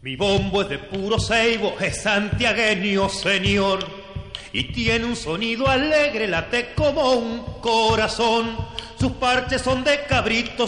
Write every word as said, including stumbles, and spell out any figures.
Mi bombo es de puro ceibo, es santiagueño, señor, y tiene un sonido alegre, late como un corazón. Sus parches son de cabritos